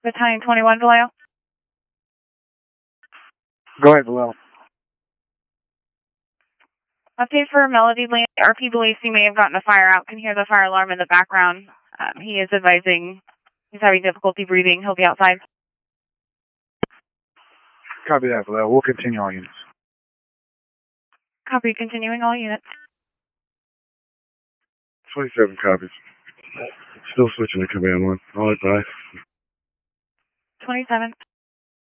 Battalion 21, Vallejo. Go ahead, Vallejo. Update for Melody Lane. RP believes he may have gotten a fire out. Can hear the fire alarm in the background. He is advising he's having difficulty breathing. He'll be outside. Copy that, Vallejo. We'll continue all units. Copy, continuing all units. 27 copies. Still switching to command one. All advice. 27.